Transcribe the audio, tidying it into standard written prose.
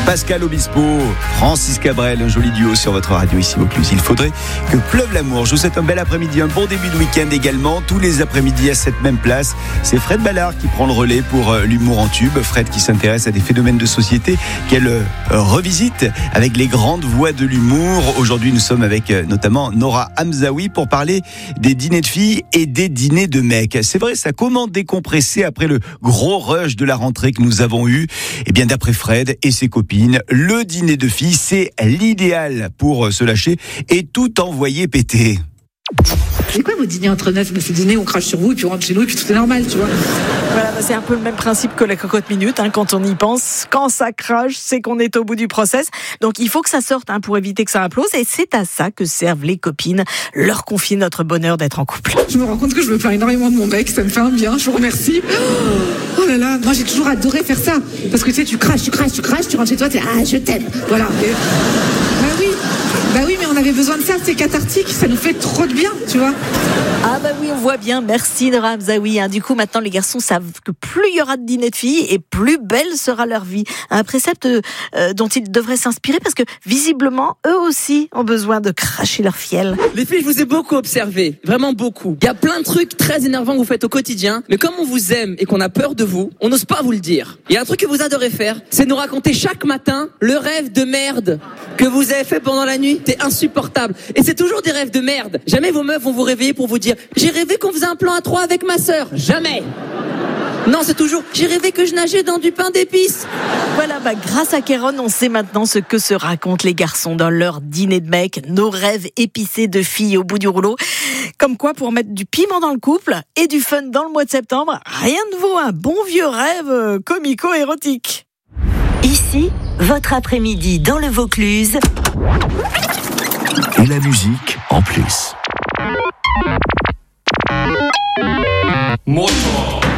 Pascal Obispo, Francis Cabrel, un joli duo sur votre radio ici au Vaucluse. Il faudrait que pleuve l'amour. Je vous souhaite un bel après-midi, un bon début de week-end également. Tous les après-midi à cette même place, c'est Fred Ballard qui prend le relais pour l'humour en tube. Fred qui s'intéresse à des phénomènes de société qu'elle revisite avec les grandes voix de l'humour. Aujourd'hui, nous sommes avec notamment Nora Hamzaoui pour parler des dîners de filles et des dîners de mecs. C'est vrai, ça comment décompresser après le gros rush de la rentrée que nous avons eu. Eh bien, d'après Fred et ses copines, le dîner de filles, c'est l'idéal pour se lâcher et tout envoyer péter. C'est quoi vos dîners entre neufs? C'est dîner, on crache sur vous et puis on rentre chez nous et puis tout est normal, tu vois. Voilà, c'est un peu le même principe que la cocotte minute, quand on y pense. Quand ça crache, c'est qu'on est au bout du process. Donc il faut que ça sorte pour éviter que ça implose. Et c'est à ça que servent les copines. Leur confier notre bonheur d'être en couple. Je me rends compte que je me plains énormément de mon mec, ça me fait un bien, je vous remercie. Oh là là, moi j'ai toujours adoré faire ça. Parce que tu sais, tu craches, tu rentres chez toi, tu dis je t'aime. Voilà. Bah oui, mais on avait besoin de ça, c'est cathartique, ça nous fait trop de bien, tu vois. Ah bah oui, on voit bien, merci Nora Hamzaoui. Du coup, maintenant, les garçons savent que plus il y aura de dîners de filles et plus belle sera leur vie. Un précepte dont ils devraient s'inspirer parce que, visiblement, eux aussi ont besoin de cracher leur fiel. Les filles, je vous ai beaucoup observé, vraiment beaucoup. Il y a plein de trucs très énervants que vous faites au quotidien, mais comme on vous aime et qu'on a peur de vous, on n'ose pas vous le dire. Il y a un truc que vous adorez faire, c'est nous raconter chaque matin le rêve de merde que vous avez fait pendant la nuit. C'est insupportable. Et c'est toujours des rêves de merde. Jamais vos meufs vont vous réveiller pour vous dire « J'ai rêvé qu'on faisait un plan à 3 avec ma sœur. » Jamais. Non, c'est toujours « J'ai rêvé que je nageais dans du pain d'épices. » Voilà, grâce à Kéron, on sait maintenant ce que se racontent les garçons dans leur dîner de mecs, nos rêves épicés de filles au bout du rouleau. Comme quoi, pour mettre du piment dans le couple et du fun dans le mois de septembre, rien ne vaut un bon vieux rêve comico-érotique. Ici, votre après-midi dans le Vaucluse. Et la musique en plus. Motor.